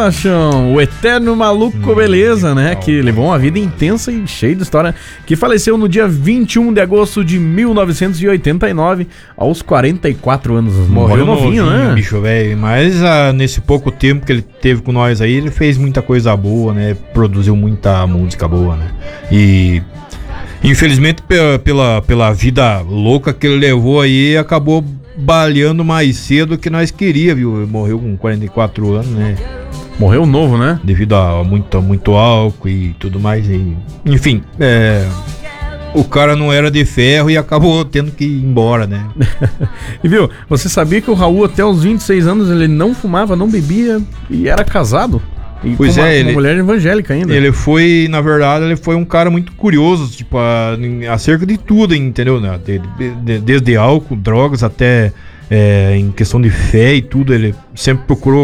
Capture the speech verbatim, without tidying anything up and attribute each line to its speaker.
Speaker 1: machão? O eterno maluco, hum, beleza, né? Legal, que levou uma vida intensa e cheia de história. Que faleceu no dia vinte e um de agosto de mil novecentos e oitenta e nove, aos quarenta e quatro anos.
Speaker 2: Morreu, Morreu novinho, novinho, né? Bicho, velho. Mas ah, nesse pouco tempo que ele teve com nós aí, ele fez muita coisa boa, né? Produziu muita música boa, né? E infelizmente pela, pela, pela vida louca que ele levou aí, acabou baleando mais cedo que nós queríamos, viu? Ele morreu com quarenta e quatro anos, né?
Speaker 1: Morreu novo, né?
Speaker 2: Devido a muito, muito álcool e tudo mais. E, enfim, é, o cara não era de ferro e acabou tendo que ir embora, né?
Speaker 1: E viu, você sabia que o Raul até os vinte e seis anos ele não fumava, não bebia e era casado? E
Speaker 2: pois
Speaker 1: com uma,
Speaker 2: é, ele,
Speaker 1: uma mulher evangélica ainda.
Speaker 2: Ele foi, na verdade, ele foi um cara muito curioso, tipo, a, acerca de tudo, entendeu? De, de, desde álcool, drogas, até é, em questão de fé e tudo, ele sempre procurou